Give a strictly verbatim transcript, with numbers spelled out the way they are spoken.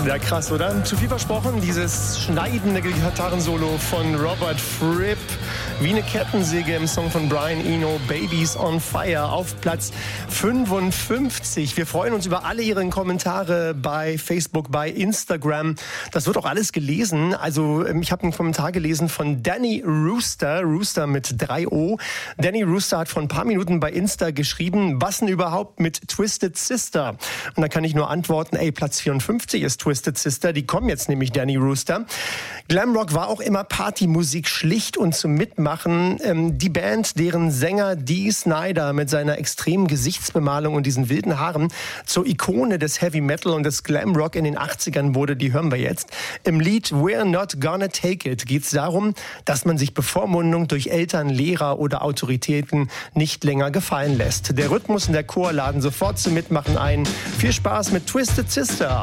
Ja, krass, oder? Zu viel versprochen, dieses schneidende Gitarrensolo von Robert Fripp. Wie eine Kettensäge im Song von Brian Eno, Babies on Fire, auf Platz fünfundfünfzig. Wir freuen uns über alle Ihre Kommentare bei Facebook, bei Instagram. Das wird auch alles gelesen. Also ich habe einen Kommentar gelesen von Danny Rooster, Rooster mit drei O. Danny Rooster hat vor ein paar Minuten bei Insta geschrieben, was denn überhaupt mit Twisted Sister? Und da kann ich nur antworten, ey, Platz vierundfünfzig ist Twisted Sister. Die kommen jetzt nämlich, Danny Rooster. Glamrock war auch immer Partymusik, schlicht und zum Mitmachen. Ähm, die Band, deren Sänger Dee Snider mit seiner extremen Gesichtsbemalung und diesen wilden Haaren zur Ikone des Heavy Metal und des Glamrock in den achtzigern wurde, die hören wir jetzt. Im Lied We're Not Gonna Take It geht es darum, dass man sich Bevormundung durch Eltern, Lehrer oder Autoritäten nicht länger gefallen lässt. Der Rhythmus und der Chor laden sofort zum Mitmachen ein. Viel Spaß mit Twisted Sister.